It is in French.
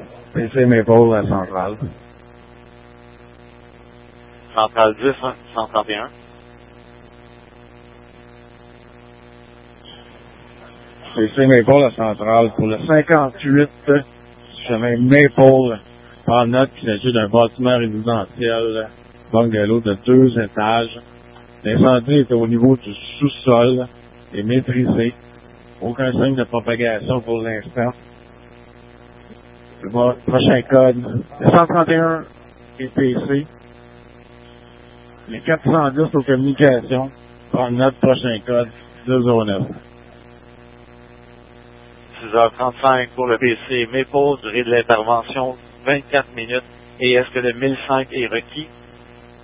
PC Maple à Centrale. Centrale 10, 131. PC Maple à Centrale pour le 58 chemin Maple en note qu'il s'agit d'un bâtiment résidentiel bungalow de 2 étages. L'incendie est au niveau du sous-sol et maîtrisé. Aucun signe de propagation pour l'instant. Le prochain code, le 131 est PC. Les 410 aux communications. Prendre notre prochain code, 209. 6h35 pour le PC Maple, durée de l'intervention 24 minutes. Et est-ce que le 1005 est requis?